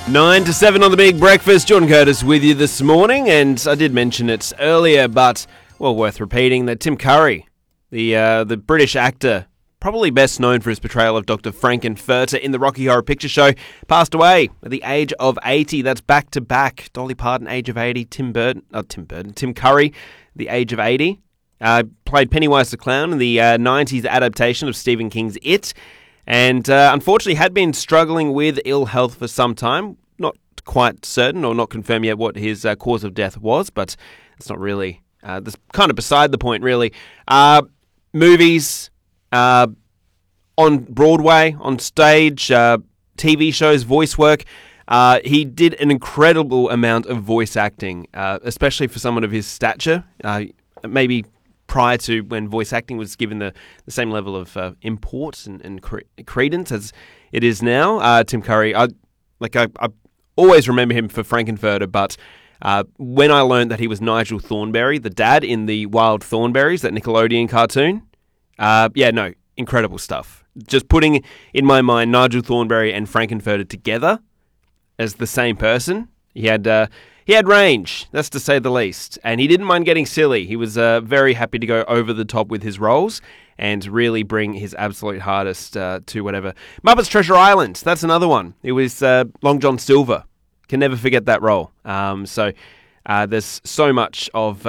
9 to 7 on the Big Breakfast. Jordan Curtis with you this morning, and I did mention it earlier, but well, worth repeating that Tim Curry, the British actor, probably best known for his portrayal of Dr. Frank-N-Furter in the Rocky Horror Picture Show, passed away at the age of 80. That's back to back. Dolly Parton, age of 80. Tim Curry, the age of 80. Played Pennywise the Clown in the 90s adaptation of Stephen King's It. And unfortunately had been struggling with ill health for some time. Not quite certain or not confirmed yet what his cause of death was, but it's not really, that's kind of beside the point, really. Movies, on Broadway, on stage, TV shows, voice work. He did an incredible amount of voice acting, especially for someone of his stature. Maybe prior to when voice acting was given the same level of import and credence as it is now. Tim Curry, I always remember him for Frank-N-Furter, but when I learned that he was Nigel Thornberry, the dad in the Wild Thornberrys, that Nickelodeon cartoon, incredible stuff. Just putting in my mind Nigel Thornberry and Frank-N-Furter together as the same person, he had range, that's to say the least, and he didn't mind getting silly. He was very happy to go over the top with his roles and really bring his absolute hardest to whatever. Muppets Treasure Island, that's another one. It was Long John Silver. Can never forget that role. There's so much of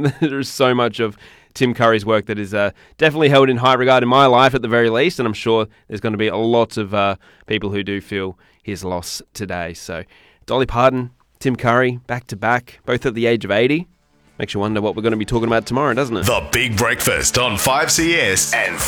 Tim Curry's work that is definitely held in high regard in my life at the very least, and I'm sure there's going to be a lot of people who do feel his loss today. So Dolly Parton, Tim Curry, back to back, both at the age of 80. Makes you wonder what we're going to be talking about tomorrow, doesn't it? The Big Breakfast on 5CS and